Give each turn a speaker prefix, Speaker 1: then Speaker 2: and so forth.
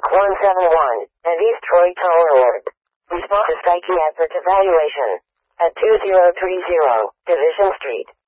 Speaker 1: 171 at East Troy Tower Alert. Respond to Psychiatric Evaluation at 2030 Division Street.